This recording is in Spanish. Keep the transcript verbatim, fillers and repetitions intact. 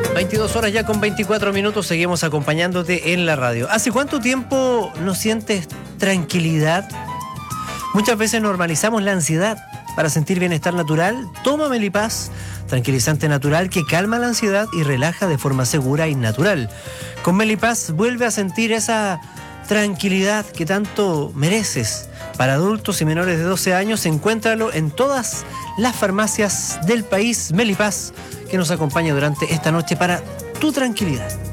veintidós horas ya con veinticuatro minutos, seguimos acompañándote en la radio. ¿Hace cuánto tiempo no sientes tranquilidad? Muchas veces normalizamos la ansiedad. Para sentir bienestar natural, toma Melipaz, tranquilizante natural que calma la ansiedad y relaja de forma segura y natural. Con Melipaz vuelve a sentir esa tranquilidad que tanto mereces. Para adultos y menores de doce años, encuéntralo en todas las farmacias del país. Melipaz, que nos acompaña durante esta noche para tu tranquilidad.